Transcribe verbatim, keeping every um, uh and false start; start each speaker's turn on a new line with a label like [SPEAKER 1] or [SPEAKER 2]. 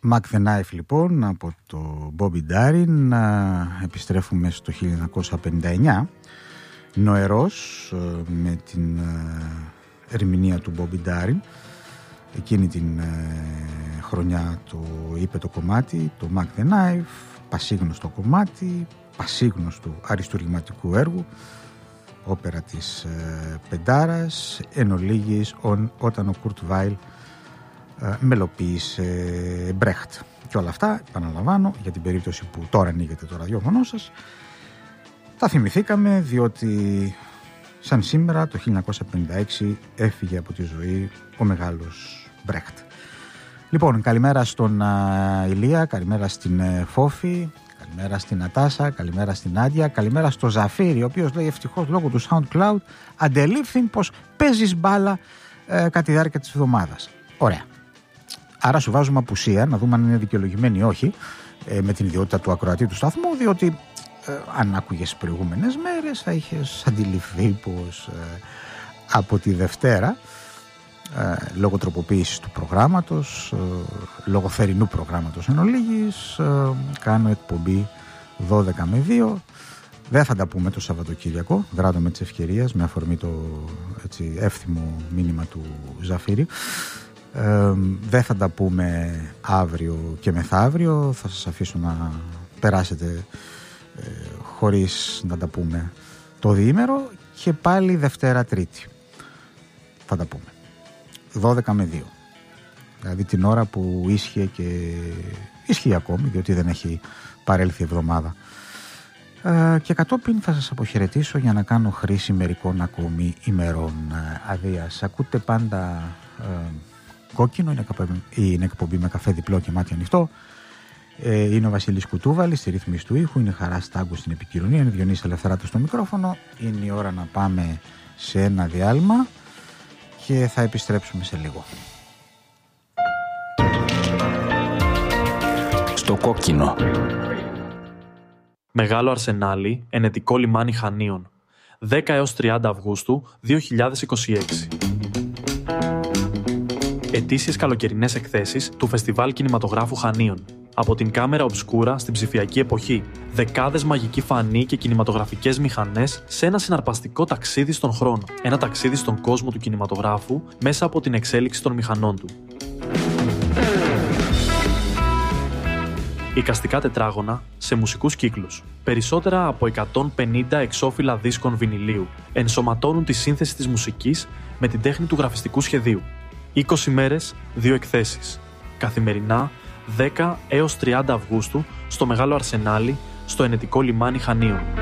[SPEAKER 1] Mac the Knife λοιπόν από το Bobby Darin. Να επιστρέφουμε στο χίλια εννιακόσια πενήντα εννιά, νοερός, με την ερμηνεία του Bobby Darin. Εκείνη την χρονιά το είπε το κομμάτι, το Mac the Knife, πασίγνωστο κομμάτι, πασίγνωστο αριστουργηματικού έργου, όπερα της Πεντάρας, εν ολίγης όταν ο Κουρτ Βάιλ μελοποίησε Μπρέχτ. Και όλα αυτά, επαναλαμβάνω, για την περίπτωση που τώρα ανοίγετε το ραδιόφωνο σας, τα θυμηθήκαμε διότι σαν σήμερα το χίλια εννιακόσια πενήντα έξι έφυγε από τη ζωή ο μεγάλος Μπρέχτ. Λοιπόν, καλημέρα στον uh, Ηλία, καλημέρα στην uh, Φόφη, καλημέρα στην Νατάσα, καλημέρα στην Άντια, καλημέρα στο Ζαφύρι, ο οποίος λέει ευτυχώς λόγω του SoundCloud αντελήφθη πως παίζεις μπάλα uh, κατά τη διάρκεια της εβδομάδας. Ωραία. Άρα σου βάζουμε απουσία, να δούμε αν είναι δικαιολογημένη ή όχι, ε, με την ιδιότητα του ακροατή του σταθμού, διότι ε, αν άκουγες τις προηγούμενες μέρες θα είχες αντιληφθεί πως ε, από τη Δευτέρα, ε, λόγω τροποποίησης του προγράμματος, ε, λόγω θερινού προγράμματος εν ολίγης, ε, κάνω εκπομπή δώδεκα με δύο. Δεν θα τα πούμε το Σαββατοκύριακο, δράτω με τις ευκαιρίες, με αφορμή το έτσι, εύθυμο μήνυμα του Ζαφύρη. Ε, δεν θα τα πούμε αύριο και μεθαύριο, θα σας αφήσω να περάσετε ε, χωρίς να τα πούμε το διήμερο, και πάλι Δευτέρα Τρίτη θα τα πούμε δώδεκα με δύο, δηλαδή την ώρα που ίσχυε και ίσχυε ακόμη, διότι δεν έχει παρέλθει εβδομάδα, ε, και κατόπιν θα σας αποχαιρετήσω για να κάνω χρήση μερικών ακόμη ημερών ε, αδείας. Ακούτε πάντα ε, Κόκκινο, είναι, είναι εκπομπή με καφέ διπλό και μάτι ανοιχτό. Ε, είναι ο Βασίλης Κουτούβαλης στη ρύθμιση του ήχου, είναι Χαρά Στάγκου στην επικοινωνία, είναι Διονύσης Ελευθεράτος στο μικρόφωνο. Είναι η ώρα να πάμε σε ένα διάλειμμα και θα επιστρέψουμε σε λίγο.
[SPEAKER 2] Στο Κόκκινο.
[SPEAKER 3] Μεγάλο Αρσενάλι, ενετικό λιμάνι Χανίων. δέκα έως τριάντα Αυγούστου δύο χιλιάδες είκοσι έξι. Ετήσιες καλοκαιρινές εκθέσεις του Φεστιβάλ Κινηματογράφου Χανίων. Από την κάμερα ομπσκούρα στην ψηφιακή εποχή. Δεκάδες μαγικοί φανοί και κινηματογραφικές μηχανές σε ένα συναρπαστικό ταξίδι στον χρόνο. Ένα ταξίδι στον κόσμο του κινηματογράφου μέσα από την εξέλιξη των μηχανών του. Εικαστικά τετράγωνα σε μουσικούς κύκλους. Περισσότερα από εκατόν πενήντα εξώφυλλα δίσκων βινιλίου ενσωματώνουν τη σύνθεση της μουσικής με την τέχνη του γραφιστικού σχεδίου. είκοσι μέρες, δύο εκθέσεις. Καθημερινά, δέκα έως τριάντα Αυγούστου, στο Μεγάλο Αρσενάλι, στο ενετικό λιμάνι Χανίων.